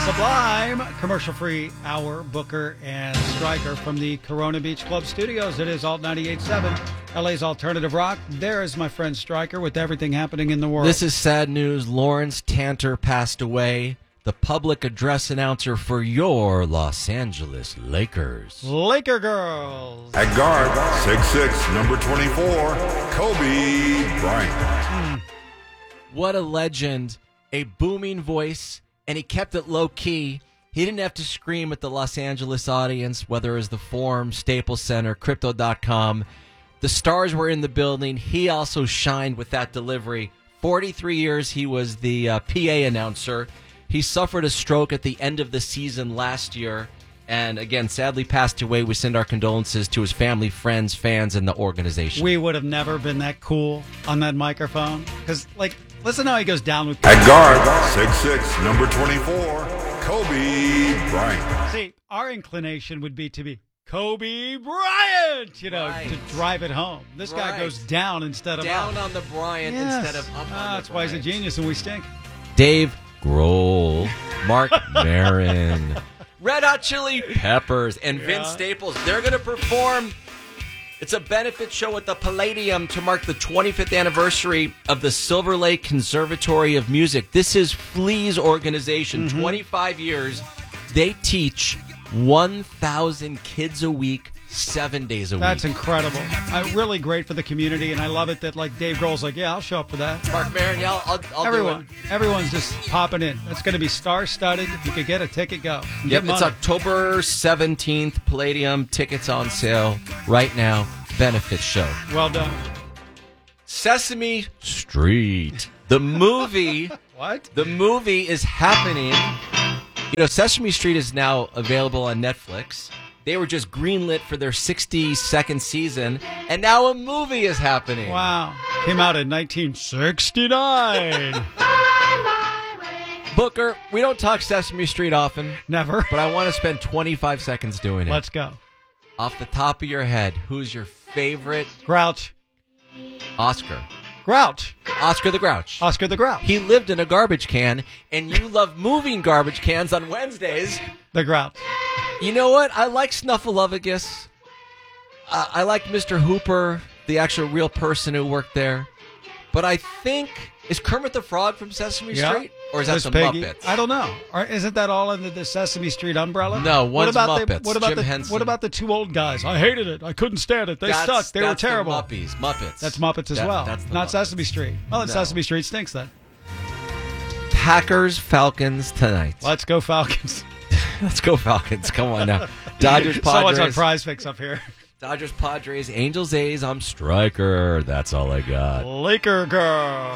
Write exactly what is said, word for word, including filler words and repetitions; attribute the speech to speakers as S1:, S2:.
S1: Sublime, commercial-free hour, Booker and Stryker from the Corona Beach Club Studios. It is Alt ninety-eight point seven, L A's alternative rock. There is my friend Stryker with everything happening in the world.
S2: This is sad news. Lawrence Tanter passed away, the public address announcer for your Los Angeles Lakers.
S1: Laker girls.
S3: At guard, six six, number twenty-four, Kobe Bryant.
S1: Mm.
S2: What a legend. A booming voice, and he kept it low-key. He didn't have to scream at the Los Angeles audience, whether it was the Forum, Staples Center, Crypto dot com. The stars were in the building. He also shined with that delivery. forty-three years he was the uh, P A announcer. He suffered a stroke at the end of the season last year, and again, sadly passed away. We send our condolences to his family, friends, fans, and the organization.
S1: We would have never been that cool on that microphone. Because, like, listen how he goes down with...
S3: At guard, six six, number twenty-four, Kobe Bryant.
S1: See, our inclination would be to be Kobe Bryant, you know,
S2: Right.
S1: to drive it home. This guy
S2: Right.
S1: goes down instead of
S2: Down
S1: up.
S2: on the Bryant
S1: Yes.
S2: instead of up
S1: Ah,
S2: on
S1: that's
S2: the
S1: why he's a
S2: Bryant.
S1: genius and we stink.
S2: Dave Grohl, Mark Maron, Red Hot Chili Peppers, and Vince
S1: Yeah.
S2: Staples. They're going to perform. It's a benefit show at the Palladium to mark the twenty-fifth anniversary of the Silver Lake Conservatory of Music. This is Flea's organization,
S1: Mm-hmm.
S2: twenty-five years. They teach one thousand kids a week, seven days a
S1: That's
S2: week.
S1: incredible. Uh, really great for the community, and I love it that, like, Dave Grohl's like, yeah, I'll show up for that.
S2: Mark Maron, yeah, I'll, I'll
S1: Everyone,
S2: do it.
S1: everyone's just popping in. It's going to be star-studded. If you could get a ticket, go.
S2: Yep,
S1: Get
S2: it's
S1: money.
S2: October seventeenth, Palladium. Tickets on sale right now. Benefit show.
S1: Well done.
S2: Sesame Street. The movie,
S1: What?
S2: the movie is happening. You know, Sesame Street is now available on Netflix. They were just greenlit for their sixty-second season, and now a movie is happening.
S1: Wow. Came out in nineteen sixty-nine.
S2: Booker, we don't talk Sesame Street often,
S1: Never.
S2: but I want to spend twenty-five seconds doing it.
S1: Let's go.
S2: Off the top of your head, who's your favorite
S1: Grouch.
S2: Oscar?
S1: Grouch.
S2: Oscar the Grouch.
S1: Oscar the Grouch.
S2: He lived in a garbage can, and you love moving garbage cans on Wednesdays.
S1: The Grouch.
S2: You know what? I like Snuffleupagus. Uh, I like Mister Hooper, the actual real person who worked there. But I think, is Kermit the Frog from Sesame
S1: Yeah.
S2: Street? Or is that
S1: Miss
S2: the
S1: Piggy.
S2: Muppets?
S1: I don't know. Or isn't that all under the Sesame Street umbrella?
S2: No,
S1: what
S2: one's
S1: about The,
S2: Muppets,
S1: what about
S2: Jim
S1: the
S2: Henson.
S1: What about the two old guys? I hated it. I couldn't stand it. They
S2: That's-
S1: sucked. They were
S2: that's the
S1: terrible.
S2: Muppies. Muppets.
S1: That's Muppets as
S2: That-
S1: well.
S2: That's the
S1: Not
S2: Muppets.
S1: Sesame Street. Well, then
S2: No.
S1: Sesame Street stinks then.
S2: Packers, Falcons tonight.
S1: Let's go Falcons.
S2: Let's go Falcons. Come on now. Dodgers,
S1: So much on
S2: Padres.
S1: Prize Picks up here.
S2: Dodgers, Padres, Angels, A's. I'm Stryker. That's all I got.
S1: Laker girl.